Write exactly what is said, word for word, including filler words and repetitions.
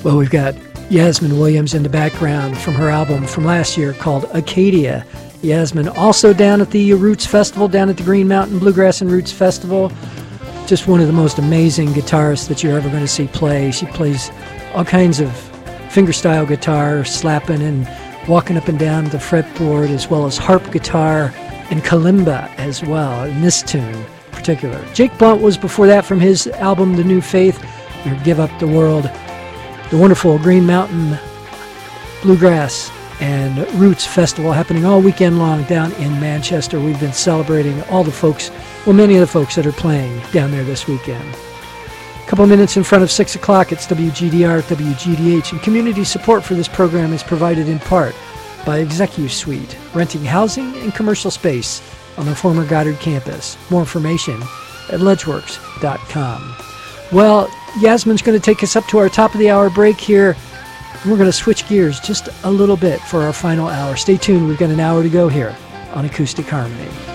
Well, we've got Yasmin Williams in the background from her album from last year called Acadia. Yasmin also down at the Roots Festival, down at the Green Mountain Bluegrass and Roots Festival. Just one of the most amazing guitarists that you're ever going to see play. She plays all kinds of fingerstyle guitar, slapping and walking up and down the fretboard, as well as harp guitar and kalimba as well, in this tune in particular. Jake Blunt was before that from his album The New Faith, or Give Up the World. The wonderful Green Mountain Bluegrass and Roots Festival happening all weekend long down in Manchester. We've been celebrating all the folks, well, many of the folks that are playing down there this weekend. A couple minutes in front of six o'clock, it's W G D R at W G D H, and community support for this program is provided in part by ExecuSuite, renting housing and commercial space on the former Goddard campus. More information at ledgeworks dot com. Well, Yasmin's going to take us up to our top of the hour break here. We're going to switch gears just a little bit for our final hour. Stay tuned. We've got an hour to go here on Acoustic Harmony.